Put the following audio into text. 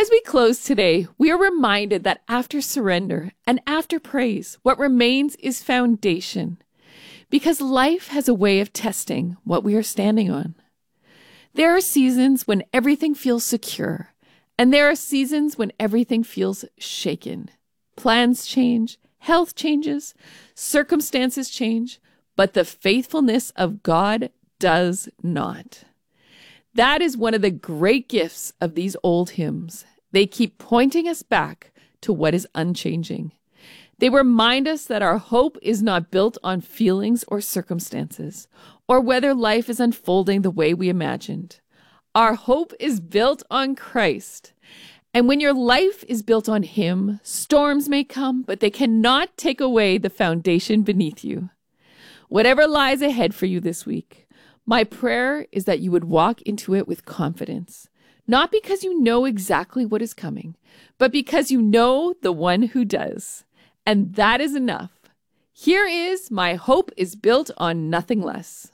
As we close today, we are reminded that after surrender and after praise, what remains is foundation, because life has a way of testing what we are standing on. There are seasons when everything feels secure, and there are seasons when everything feels shaken. Plans change, health changes, circumstances change, but the faithfulness of God does not. That is one of the great gifts of these old hymns. They keep pointing us back to what is unchanging. They remind us that our hope is not built on feelings or circumstances, or whether life is unfolding the way we imagined. Our hope is built on Christ. And when your life is built on Him, storms may come, but they cannot take away the foundation beneath you. Whatever lies ahead for you this week, my prayer is that you would walk into it with confidence, not because you know exactly what is coming, but because you know the one who does. And that is enough. Here is my hope is built on nothing less.